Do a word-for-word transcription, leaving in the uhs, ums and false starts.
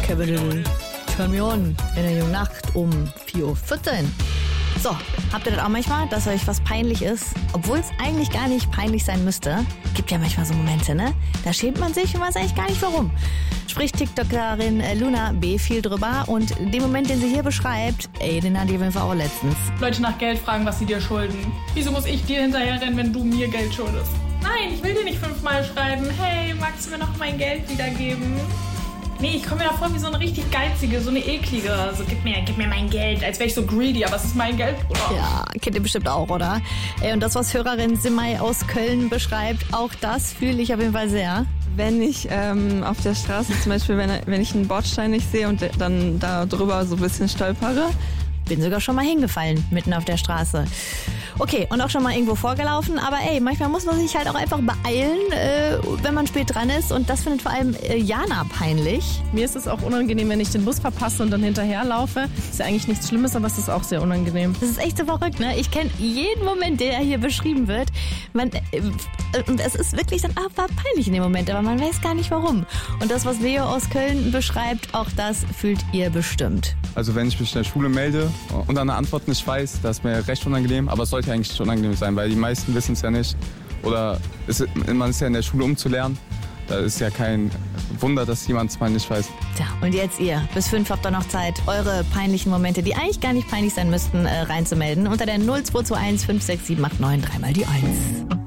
Kevin, turn me on in der jungen Nacht um vier Uhr vierzehn. So, habt ihr das auch manchmal, dass euch was peinlich ist, obwohl es eigentlich gar nicht peinlich sein müsste? Gibt ja manchmal so Momente, ne? Da schämt man sich und weiß eigentlich gar nicht warum. Spricht TikTokerin Luna B. viel drüber und den Moment, den sie hier beschreibt, ey, den hatte ich auf jeden Fall auch letztens. Leute nach Geld fragen, was sie dir schulden. Wieso muss ich dir hinterherrennen, wenn du mir Geld schuldest? Nein, ich will dir nicht fünfmal schreiben, hey, magst du mir noch mein Geld wiedergeben? Nee, ich komme mir da vor wie so eine richtig geizige, so eine eklige. So, gib mir, gib mir mein Geld, als wäre ich so greedy, aber es ist mein Geld, Bruder. Ja, kennt ihr bestimmt auch, oder? Ey, und das, was Hörerin Simay aus Köln beschreibt, auch das fühle ich auf jeden Fall sehr. Wenn ich ähm, auf der Straße zum Beispiel, wenn, wenn ich einen Bordstein nicht sehe und dann da drüber so ein bisschen stolpere. Bin sogar schon mal hingefallen, mitten auf der Straße. Okay, und auch schon mal irgendwo vorgelaufen, aber ey, manchmal muss man sich halt auch einfach beeilen, äh, wenn man spät dran ist und das findet vor allem äh, Jana peinlich. Mir ist es auch unangenehm, wenn ich den Bus verpasse und dann hinterherlaufe. Ist ja eigentlich nichts Schlimmes, aber es ist auch sehr unangenehm. Das ist echt so verrückt, ne? Ich kenne jeden Moment, der hier beschrieben wird. Man, äh, und es ist wirklich dann aber peinlich in dem Moment, aber man weiß gar nicht warum. Und das, was Leo aus Köln beschreibt, auch das fühlt ihr bestimmt. Also wenn ich mich in der Schule melde und dann eine Antwort nicht weiß, das ist mir recht unangenehm, aber es sollte eigentlich nicht unangenehm sein, weil die meisten wissen es ja nicht. Oder ist, man ist ja in der Schule, um zu lernen. Da ist ja kein Wunder, dass jemand es mal nicht weiß. Tja, und jetzt ihr. Bis fünf habt ihr noch Zeit, eure peinlichen Momente, die eigentlich gar nicht peinlich sein müssten, äh, reinzumelden. Unter der null zwei zwei eins fünf sechs sieben acht neun dreimal die eins.